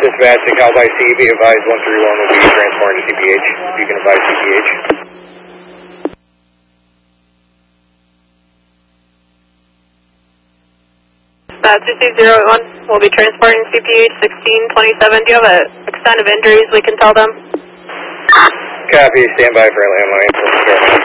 Dispatch to Cal by C, be advised 131 will be transported to CPH. You can advise CPH. 2201 will be transporting CPH 1627. Do you have an extent of injuries we can tell them? Copy, stand by for LMI.